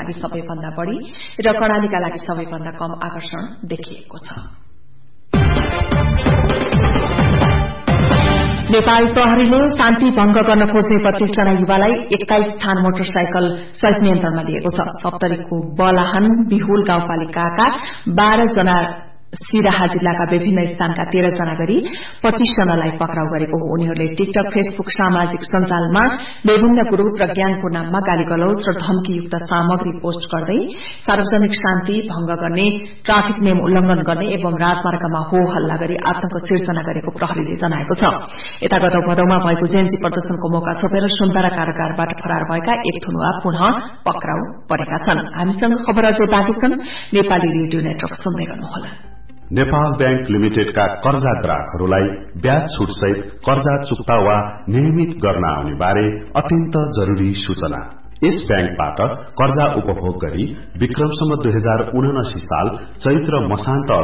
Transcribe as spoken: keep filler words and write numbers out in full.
लागि सबैभन्दा बढ़ी र कर्णालीका लागि सबैभन्दा कम आकर्षण देखिएको छ। नेपाल प्रहरीले शान्ति भंग गर्न खोज्ने पच्चीस जना युवालाई एक्काइस थान मोटरसाइकल सहित नियन्त्रणमा लिएको छ। सप्तरीको बलाहन बिहुल गाउँपालिकाका बाह्र जना सिराहा जिल्लाका विभिन्न स्थानका तेह्र जना गरी पच्चीस जनालाई पक्राउ गरेको हो। उनीहरूले टिकटक, फेसबुक, सामाजिक सञ्जालमा विभिन्न ग्रुप र ज्ञानको नाममा गाली गलौज र धम्कीयुक्त सामग्री पोस्ट गर्दै सार्वजनिक शान्ति भंग गर्ने, ट्राफिक नियम उल्लंघन गर्ने एवं राजमार्गमा हो हल्ला गरी आतंक सिर्जना गरेको प्रहरीले जनाएको छ। यता गत भदौमा भएको जेएनजी प्रदर्शनको मौका छोपेर सुन्तला कारागारबाट फरार भएका एक थुनुवा पुनः पक्राउ परेका छन्। हामीसँग खबर अझै बाँकी छन्। नेपाली रेडियो नेटवर्क सुन्दै गर्नुहोला। नेपाल बैंक लिमिटेडका कर्जा ग्राहकहरूलाई ब्याज छुट सहित कर्जा चुक्ता वा नियमित गर्न आउने बारे अत्यन्त जरूरी सूचना। यस बैंकबाट कर्जा उपभोग गरी विक्रमसम्म दुई हजार उनासी साल चैत्र मसान्त